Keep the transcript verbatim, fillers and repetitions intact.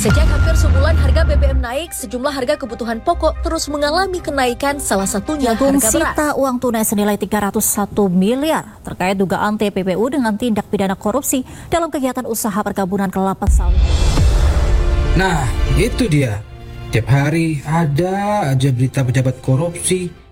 Sejak hampir sebulan harga B B M naik, sejumlah harga kebutuhan pokok terus mengalami kenaikan, salah satunya Jagung harga beras. sita uang tunai senilai tiga ratus satu miliar terkait dugaan T P P U dengan tindak pidana korupsi dalam kegiatan usaha perkebunan kelapa sawit. Nah, itu dia. Tiap hari ada aja berita pejabat korupsi